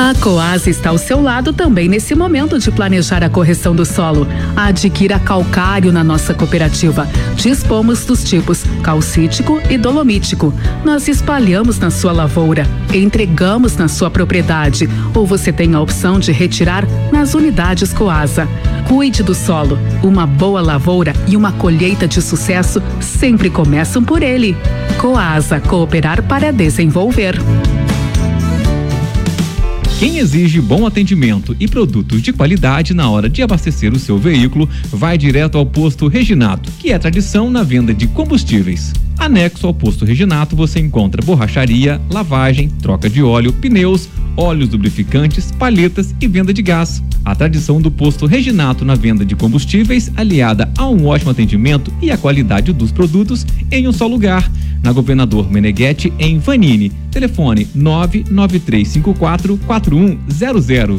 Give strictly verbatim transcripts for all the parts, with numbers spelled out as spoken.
A Coasa está ao seu lado também nesse momento de planejar a correção do solo. Adquira calcário na nossa cooperativa. Dispomos dos tipos calcítico e dolomítico. Nós espalhamos na sua lavoura, entregamos na sua propriedade, ou você tem a opção de retirar nas unidades Coasa. Cuide do solo. Uma boa lavoura e uma colheita de sucesso sempre começam por ele. Coasa, cooperar para desenvolver. Quem exige bom atendimento e produtos de qualidade na hora de abastecer o seu veículo vai direto ao Posto Reginato, que é tradição na venda de combustíveis. Anexo ao Posto Reginato você encontra borracharia, lavagem, troca de óleo, pneus, óleos lubrificantes, palhetas e venda de gás. A tradição do Posto Reginato na venda de combustíveis, aliada a um ótimo atendimento e a qualidade dos produtos em um só lugar. Na Governador Meneghetti, em Vanini. Telefone nove nove três cinco quatro quatro um zero zero.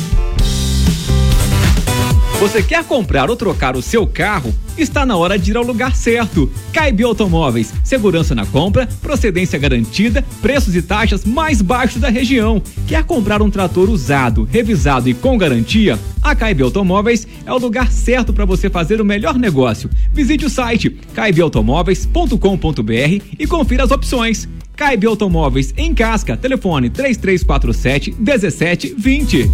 Você quer comprar ou trocar o seu carro? Está na hora de ir ao lugar certo. Caibio Automóveis, segurança na compra, procedência garantida, preços e taxas mais baixos da região. Quer comprar um trator usado, revisado e com garantia? A Caibio Automóveis é o lugar certo para você fazer o melhor negócio. Visite o site caibio automóveis ponto com ponto br e confira as opções. Caibio Automóveis em Casca, telefone três três quatro sete um sete dois zero.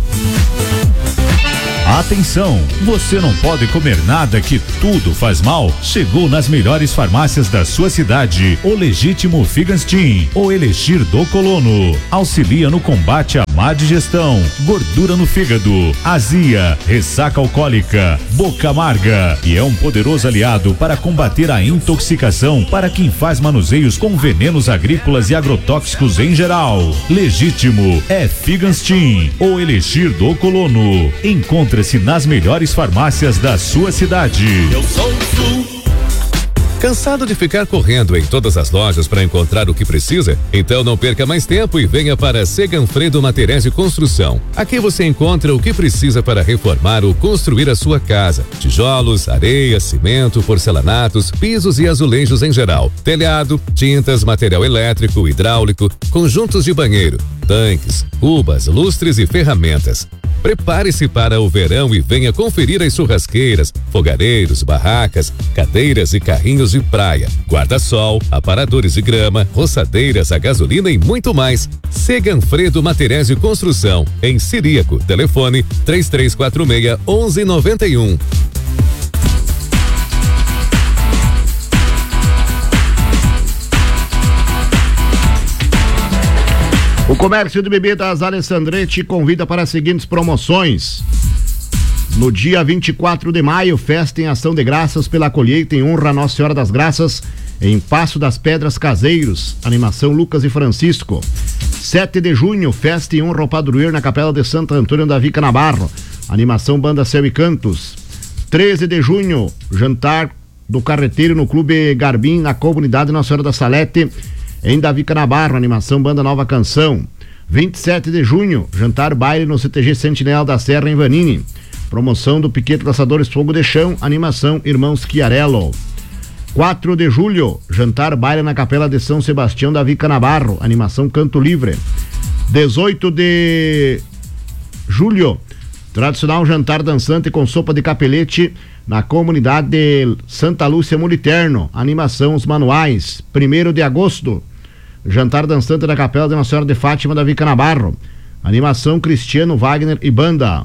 Atenção, você não pode comer nada que tudo faz mal. Chegou nas melhores farmácias da sua cidade o Legítimo Figanstin, o Elixir do Colono. Auxilia no combate à má digestão, gordura no fígado, azia, ressaca alcoólica, boca amarga e é um poderoso aliado para combater a intoxicação para quem faz manuseios com venenos agrícolas e agrotóxicos em geral. Legítimo é Figanstin, o Elixir do Colono. Encontre nas melhores farmácias da sua cidade. Eu sou o Sul. Cansado de ficar correndo em todas as lojas para encontrar o que precisa? Então não perca mais tempo e venha para Seganfredo Materiais de Construção. Aqui você encontra o que precisa para reformar ou construir a sua casa: tijolos, areia, cimento, porcelanatos, pisos e azulejos em geral, telhado, tintas, material elétrico, hidráulico, conjuntos de banheiro, tanques, cubas, lustres e ferramentas. Prepare-se para o verão e venha conferir as churrasqueiras, fogareiros, barracas, cadeiras e carrinhos de praia, guarda-sol, aparadores de grama, roçadeiras a gasolina e muito mais. Seganfredo Materiais de Construção, em Ciríaco. Telefone três três quatro seis um um nove um. O Comércio de Bebidas Alessandretti convida para as seguintes promoções. No dia vinte e quatro de maio, festa em ação de graças pela colheita em honra a Nossa Senhora das Graças, em Passo das Pedras Caseiros, animação Lucas e Francisco. sete de junho, festa em honra ao padroeiro na Capela de Santo Antônio da Vica Navarro, animação Banda Céu e Cantos. treze de junho, jantar do carreteiro no Clube Garbim, na comunidade Nossa Senhora da Salete, em Davi Canabarro, animação Banda Nova Canção. vinte e sete de junho, jantar baile no C T G Sentinela da Serra em Vanini, promoção do Piquete Caçadores Fogo de Chão, animação Irmãos Chiarello. quatro de julho, jantar baile na Capela de São Sebastião Davi Canabarro, animação Canto Livre. dezoito de julho, tradicional jantar dançante com sopa de capelete na comunidade de Santa Lúcia Moliterno, animação Os Manuais. primeiro de agosto, jantar dançante da Capela de Nossa Senhora de Fátima da Vica Navarro, animação Cristiano Wagner e Banda.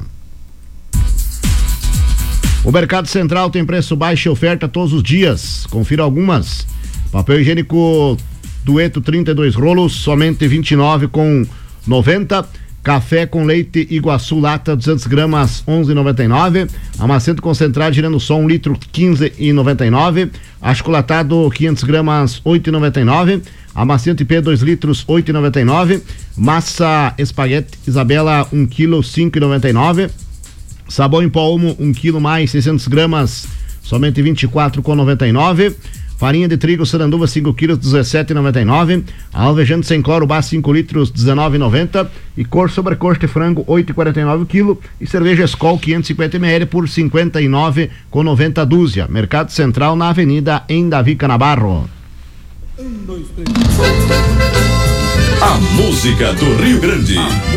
O Mercado Central tem preço baixo e oferta todos os dias. Confira algumas. Papel higiênico Dueto trinta e dois rolos, somente vinte e nove com noventa. Café com leite Iguaçu lata duzentas gramas, onze e noventa e nove. Amaciante concentrado girando só um litro, quinze e noventa e nove. Achocolatado quinhentas gramas, oito e noventa e nove. Amaciante P dois litros, oito e noventa e nove. Massa espaguete Isabela um quilo, cinco e noventa e nove. Sabão em pó Omo um quilo mais seiscentas gramas, somente vinte e quatro com noventa e nove. Farinha de trigo Saranduva cinco quilos, dezessete e noventa e nove. Alvejante sem cloro Bá cinco litros, dezenove e noventa. E cor sobre coxa de frango oito e quarenta e nove o quilo. E cerveja Skol quinhentos e cinquenta mililitros por cinquenta e nove com noventa a dúzia. Mercado Central na Avenida em Davi Canabarro. A música do Rio Grande.